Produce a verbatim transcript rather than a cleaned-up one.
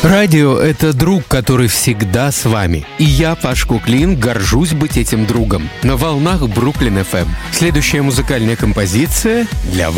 Радио — это друг, который всегда с вами. И я, Паш Куклин, горжусь быть этим другом. На волнах Бруклин эф эм. Следующая музыкальная композиция для вас.